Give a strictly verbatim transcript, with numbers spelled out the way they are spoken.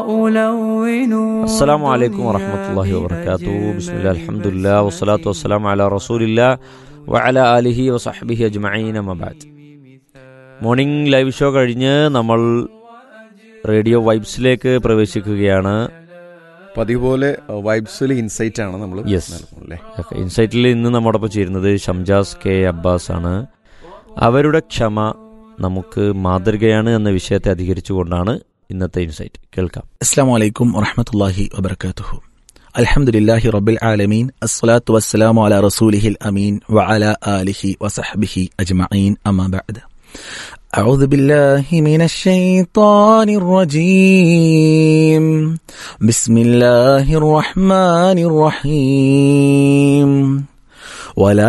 അസ്സലാമു അലൈക്കും വറഹ്മത്തുള്ളാഹി വബറകാതുഹു. ബിസ്മില്ലാഹിൽ ഹംദുലില്ലാഹി വസ്സലാത്തു വസ്സലാമു അലാ റസൂലില്ലാഹി വഅലാ ആലിഹി വസഹ്ബിഹി അജ്മഈൻ. അമ്മാ ബഅദ്. മോർണിംഗ് ലൈവ് ഷോ കഴിഞ്ഞ് നമ്മൾ റേഡിയോ വൈബ്സിലേക്ക് പ്രവേശിക്കുകയാണ്. പതിവ് പോലെ വൈബ്സിൽ ഇൻസൈറ്റ് ആണ് നമ്മൾ. യെസ്, ഇൻസൈറ്റിൽ ഇന്ന് നമ്മോടൊപ്പം ചേരുന്നത് ഷംജാസ് കെ അബ്ബാസ് ആണ്. അവരുടെ ക്ഷമ നമുക്ക് മാതൃകയാണ് എന്ന വിഷയത്തെ അധികരിച്ചുകൊണ്ടാണ് ഇന്നത്തെ ഇൻസൈറ്റ്. കേൾക്കാം. അസ്സലാമു അലൈക്കും വറഹ്മത്തുള്ളാഹി വബറകാതുഹു. അൽഹംദുലില്ലാഹി റബ്ബിൽ ആലമീൻ. അസ്സലാത്തു വസ്സലാമു അലാ റസൂലിഹിൽ അമീൻ വഅലാ ആലിഹി വസഹ്ബിഹി അജ്മഈൻ. അമ്മാ ബഅദ്. أعوذ بالله من الشيطان الرجيم. بسم الله الرحمن الرحيم. ولا